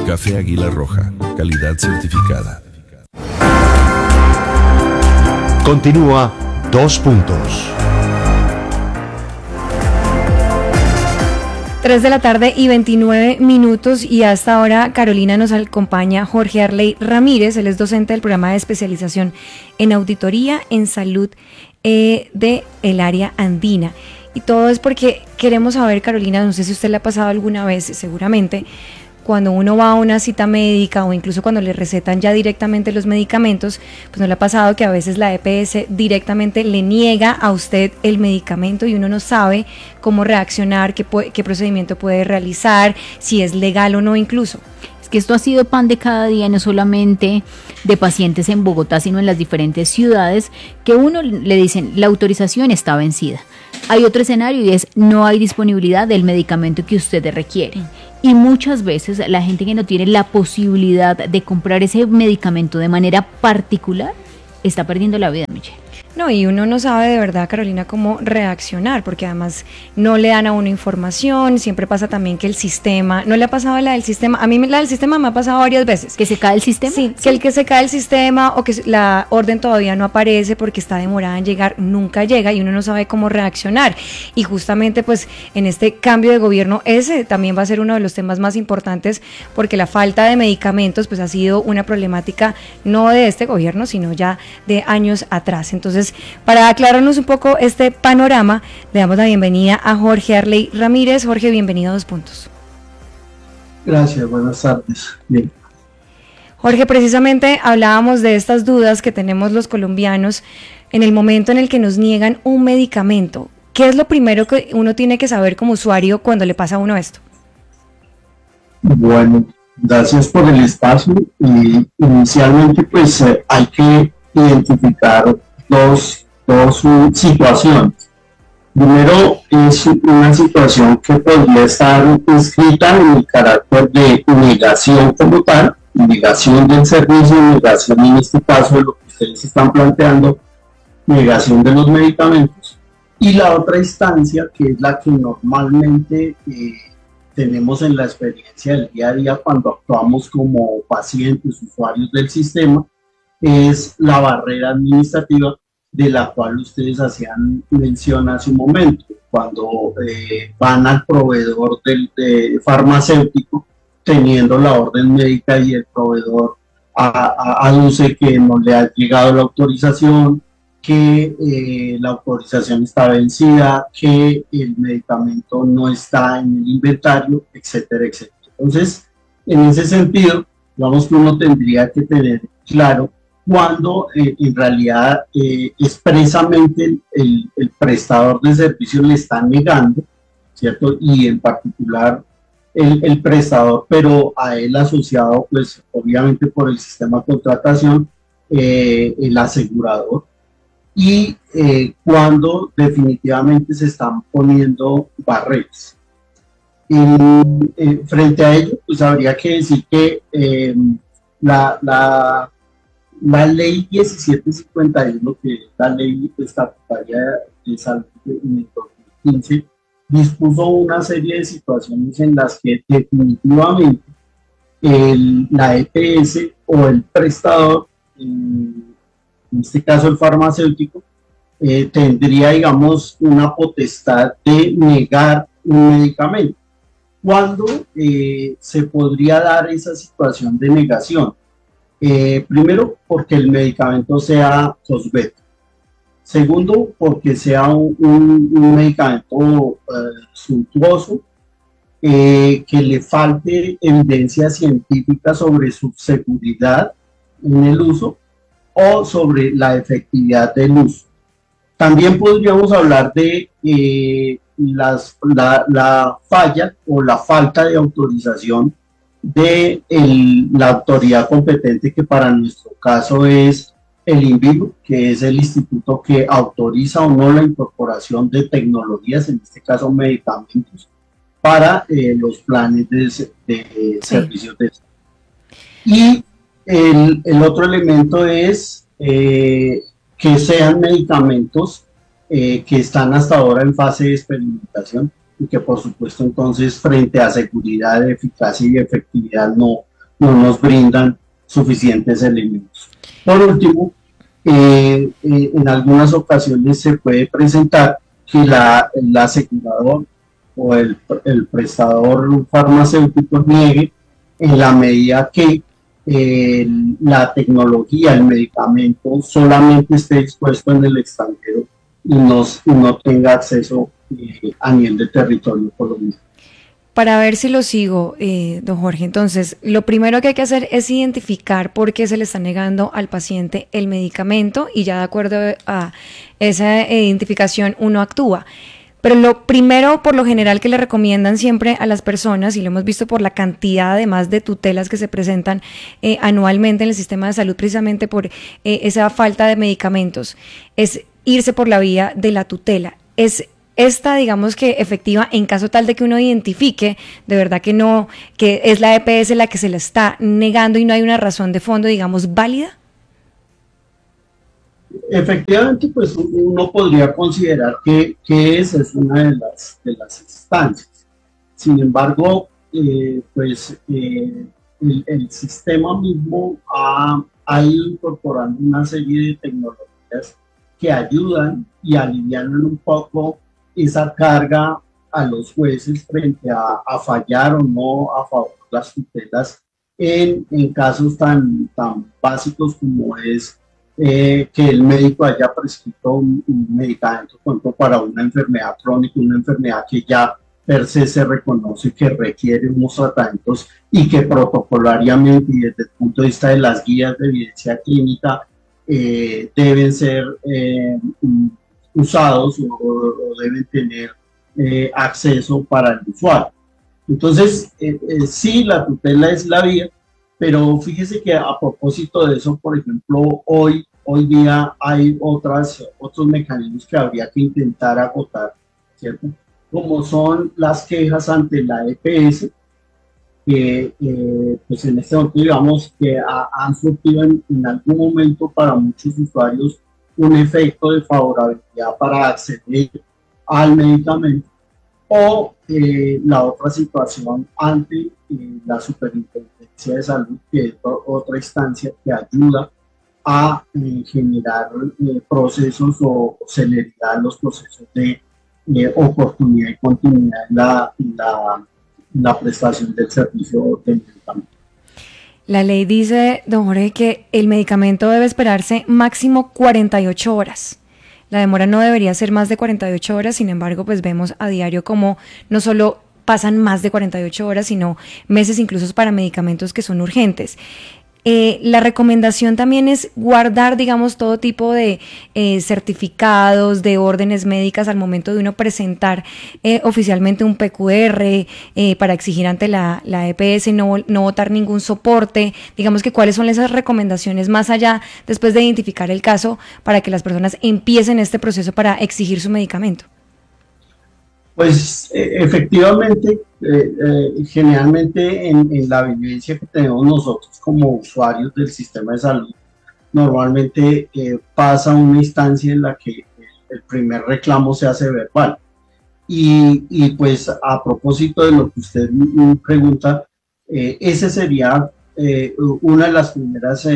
Café Águila Roja, calidad certificada. Continúa 2 puntos. 3 de la tarde y 29 minutos y hasta ahora Carolina nos acompaña Jorge Arley Ramírez, él es docente del programa de especialización en auditoría en salud de el área andina. Y todo es porque queremos saber, Carolina, no sé si usted le ha pasado alguna vez, seguramente, cuando uno va a una cita médica o incluso cuando le recetan ya directamente los medicamentos, pues no le ha pasado que a veces la EPS directamente le niega a usted el medicamento y uno no sabe cómo reaccionar, qué procedimiento puede realizar, si es legal o no incluso. Es que esto ha sido pan de cada día, no solamente de pacientes en Bogotá, sino en las diferentes ciudades, que uno le dicen la autorización está vencida. Hay otro escenario y es no hay disponibilidad del medicamento que usted requiere. Y muchas veces la gente que no tiene la posibilidad de comprar ese medicamento de manera particular está perdiendo la vida, Michelle. No, y uno no sabe de verdad, Carolina, cómo reaccionar, porque además no le dan a uno información, siempre pasa también que el sistema, ¿no le ha pasado la del sistema? A mí la del sistema me ha pasado varias veces. ¿Que se cae el sistema? Sí, que el que se cae el sistema o que la orden todavía no aparece porque está demorada en llegar, nunca llega y uno no sabe cómo reaccionar. Y justamente pues en este cambio de gobierno ese también va a ser uno de los temas más importantes porque la falta de medicamentos pues ha sido una problemática no de este gobierno, sino ya de años atrás. Entonces, para aclararnos un poco este panorama, le damos la bienvenida a Jorge Arley Ramírez. Jorge, bienvenido a 2 puntos. Gracias, buenas tardes. Bien. Jorge, precisamente hablábamos de estas dudas que tenemos los colombianos en el momento en el que nos niegan un medicamento. ¿Qué es lo primero que uno tiene que saber como usuario cuando le pasa a uno esto? Bueno, gracias por el espacio. Y inicialmente pues hay que identificar dos situaciones. Primero es una situación que podría estar inscrita en el carácter de negación como tal, negación del servicio, negación en este caso de lo que ustedes están planteando, negación de los medicamentos. Y la otra instancia, que es la que normalmente tenemos en la experiencia del día a día cuando actuamos como pacientes, usuarios del sistema, es la barrera administrativa de la cual ustedes hacían mención hace un momento, cuando van al proveedor del farmacéutico teniendo la orden médica y el proveedor aduce que no le ha llegado la autorización, que la autorización está vencida, que el medicamento no está en el inventario, etcétera, etcétera. Entonces, en ese sentido, digamos que uno tendría que tener claro cuando en realidad expresamente el prestador de servicio le está negando, ¿cierto? Y en particular el prestador, pero a él asociado, pues obviamente por el sistema de contratación, el asegurador, y cuando definitivamente se están poniendo barreras. Frente a ello, pues habría que decir que la ley 1751, que es la ley estatutaria de salud en el 2015, dispuso una serie de situaciones en las que definitivamente la EPS o el prestador, en este caso el farmacéutico, tendría, digamos, una potestad de negar un medicamento. ¿Cuándo se podría dar esa situación de negación? Primero, porque el medicamento sea cosmético. Segundo, porque sea un medicamento suntuoso, que le falte evidencia científica sobre su seguridad en el uso o sobre la efectividad del uso. También podríamos hablar de la falla o la falta de autorización de la autoridad competente, que para nuestro caso es el INVIMA, que es el instituto que autoriza o no la incorporación de tecnologías, en este caso medicamentos, para los planes de servicios de salud. Y el otro elemento es que sean medicamentos que están hasta ahora en fase de experimentación y que por supuesto entonces frente a seguridad, eficacia y efectividad no nos brindan suficientes elementos. Por último, en algunas ocasiones se puede presentar que el asegurador o el prestador farmacéutico niegue en la medida que la tecnología, el medicamento solamente esté expuesto en el extranjero y no tenga acceso a nivel de territorio colombiano. Para ver si lo sigo, don Jorge, entonces, lo primero que hay que hacer es identificar por qué se le está negando al paciente el medicamento y ya de acuerdo a esa identificación uno actúa. Pero lo primero, por lo general, que le recomiendan siempre a las personas, y lo hemos visto por la cantidad además de tutelas que se presentan anualmente en el sistema de salud precisamente por esa falta de medicamentos, es irse por la vía de la tutela. Es esta, digamos que efectiva, en caso tal de que uno identifique de verdad que no, que es la EPS la que se le está negando y no hay una razón de fondo, digamos, válida. Efectivamente, pues uno podría considerar que esa es una de las instancias. Sin embargo, el sistema mismo ha ido incorporando una serie de tecnologías que ayudan y alivianan un poco esa carga a los jueces frente a fallar o no a favor de las tutelas en casos tan básicos como es que el médico haya prescrito un medicamento, por ejemplo, para una enfermedad crónica, una enfermedad que ya per se se reconoce que requiere unos tratamientos y que protocolariamente y desde el punto de vista de las guías de evidencia clínica deben ser usados o deben tener acceso para el usuario. Entonces, sí, la tutela es la vía, pero fíjese que a propósito de eso, por ejemplo, hoy día hay otros mecanismos que habría que intentar agotar, ¿cierto? Como son las quejas ante la EPS, que pues en este momento digamos que han surtido en algún momento para muchos usuarios un efecto de favorabilidad para acceder al medicamento, o la otra situación ante la Superintendencia de Salud, que es otra instancia que ayuda a generar procesos o celeridad en los procesos de oportunidad y continuidad en la prestación del servicio de medicamento. La ley dice, don Jorge, que el medicamento debe esperarse máximo 48 horas. La demora no debería ser más de 48 horas, sin embargo, pues vemos a diario como no solo pasan más de 48 horas, sino meses incluso para medicamentos que son urgentes. La recomendación también es guardar, digamos, todo tipo de certificados, de órdenes médicas al momento de uno presentar oficialmente un PQR para exigir ante la EPS no botar ningún soporte. Digamos que cuáles son esas recomendaciones más allá, después de identificar el caso, para que las personas empiecen este proceso para exigir su medicamento. Pues efectivamente, generalmente en la vivencia que tenemos nosotros como usuarios del sistema de salud, normalmente pasa una instancia en la que el primer reclamo se hace verbal. Y pues a propósito de lo que usted me pregunta, ese sería una de las primeras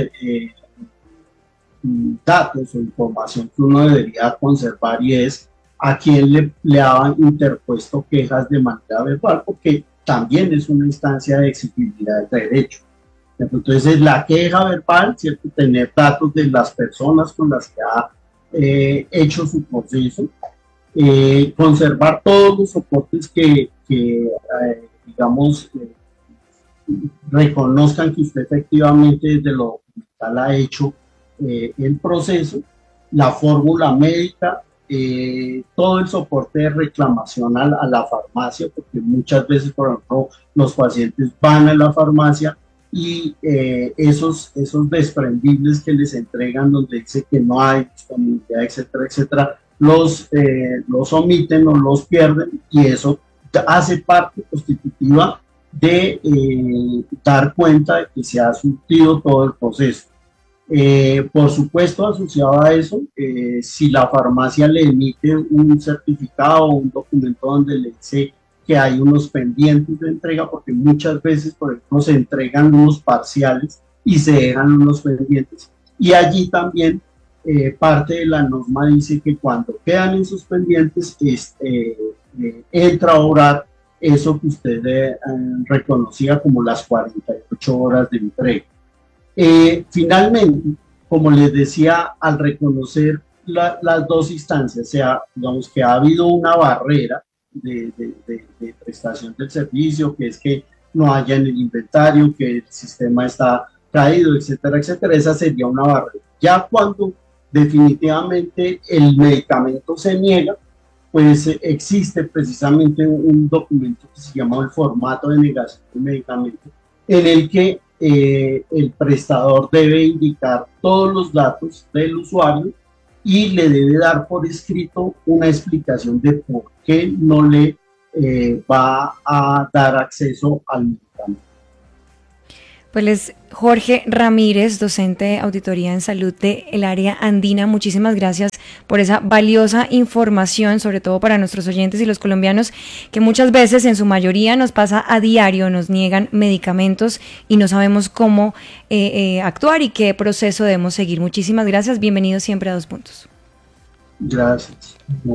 datos o información que uno debería conservar, y es a quien le han interpuesto quejas de manera verbal, porque también es una instancia de exigibilidad de derecho. Entonces, la queja verbal, ¿cierto? Tener datos de las personas con las que ha hecho su proceso, conservar todos los soportes que digamos, reconozcan que usted efectivamente desde lo documental ha hecho el proceso, la fórmula médica, todo el soporte de reclamación a la farmacia, porque muchas veces, por ejemplo, los pacientes van a la farmacia y esos desprendibles que les entregan donde dice que no hay disponibilidad, etcétera, etcétera, los omiten o los pierden, y eso hace parte constitutiva de dar cuenta de que se ha surtido todo el proceso. Por supuesto, asociado a eso, si la farmacia le emite un certificado o un documento donde le dice que hay unos pendientes de entrega, porque muchas veces, por ejemplo, se entregan unos parciales y se dejan unos pendientes. Y allí también parte de la norma dice que cuando quedan en sus pendientes, entra a obrar eso que usted reconocía como las 48 horas de entrega. Finalmente, como les decía, al reconocer las dos instancias, o sea, digamos que ha habido una barrera de prestación del servicio, que es que no haya en el inventario, que el sistema está caído, etcétera, etcétera, esa sería una barrera. Ya cuando definitivamente el medicamento se niega, pues existe precisamente un documento que se llama el formato de negación del medicamento, en el que el prestador debe indicar todos los datos del usuario y le debe dar por escrito una explicación de por qué no le va a dar acceso al medicamento. Pues Jorge Ramírez, docente de auditoría en salud del área andina, muchísimas gracias por esa valiosa información, sobre todo para nuestros oyentes y los colombianos, que muchas veces, en su mayoría, nos pasa a diario, nos niegan medicamentos y no sabemos cómo actuar y qué proceso debemos seguir. Muchísimas gracias, bienvenidos siempre a 2 Puntos. Gracias.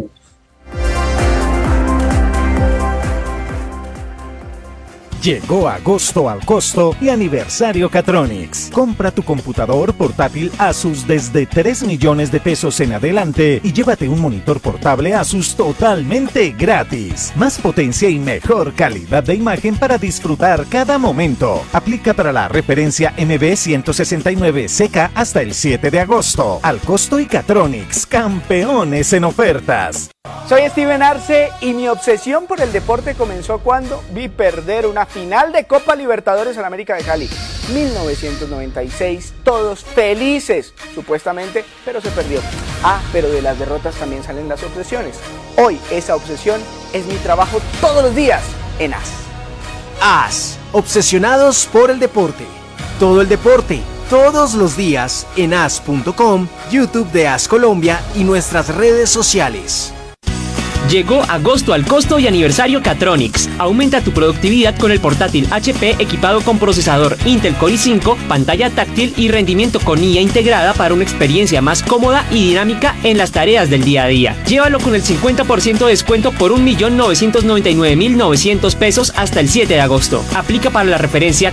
Llegó agosto al costo y aniversario Catronics. Compra tu computador portátil Asus desde 3 millones de pesos en adelante y llévate un monitor portable Asus totalmente gratis. Más potencia y mejor calidad de imagen para disfrutar cada momento. Aplica para la referencia MB169CK hasta el 7 de agosto. Al costo y Catronics, campeones en ofertas. Soy Steven Arce y mi obsesión por el deporte comenzó cuando vi perder una final de Copa Libertadores en América de Cali. 1996, todos felices, supuestamente, pero se perdió. Pero de las derrotas también salen las obsesiones. Hoy esa obsesión es mi trabajo todos los días en AS. AS, obsesionados por el deporte. Todo el deporte, todos los días en as.com, YouTube de AS Colombia y nuestras redes sociales. Llegó agosto al costo y aniversario Catronics. Aumenta tu productividad con el portátil HP equipado con procesador Intel Core i5, pantalla táctil y rendimiento con IA integrada para una experiencia más cómoda y dinámica en las tareas del día a día. Llévalo con el 50% de descuento por 1.999.900 pesos hasta el 7 de agosto. Aplica para la referencia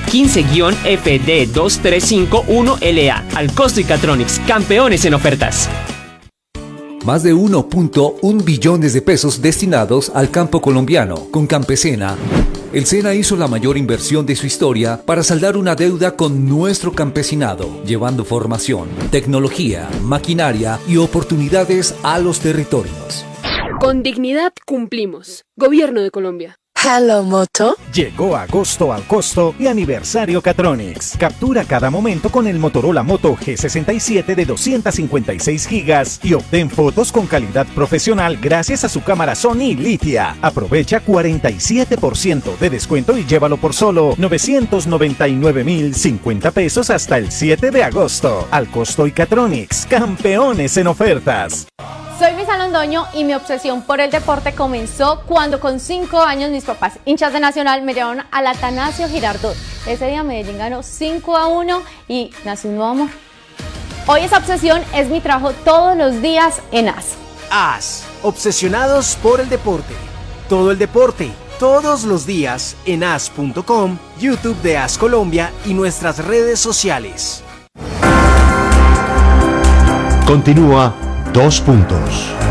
15-FD2351LA. Al costo y Catronics, campeones en ofertas. Más de 1.1 billones de pesos destinados al campo colombiano. Con Campesena, el SENA hizo la mayor inversión de su historia para saldar una deuda con nuestro campesinado, llevando formación, tecnología, maquinaria y oportunidades a los territorios. Con dignidad cumplimos. Gobierno de Colombia. Hello Moto. Llegó agosto al costo y aniversario Catronics. Captura cada momento con el Motorola Moto G67 de 256 GB y obtén fotos con calidad profesional gracias a su cámara Sony Litia. Aprovecha 47% de descuento y llévalo por solo 999.050 pesos hasta el 7 de agosto. Al costo y Catronics, campeones en ofertas. Soy Misa Londoño y mi obsesión por el deporte comenzó cuando con 5 años mis papás, hinchas de Nacional, me llevaron al Atanasio Girardot. Ese día Medellín ganó 5-1 y nació un nuevo amor. Hoy esa obsesión es mi trabajo todos los días en AS. AS, obsesionados por el deporte. Todo el deporte, todos los días en as.com, YouTube de AS Colombia y nuestras redes sociales. Continúa 2 Puntos.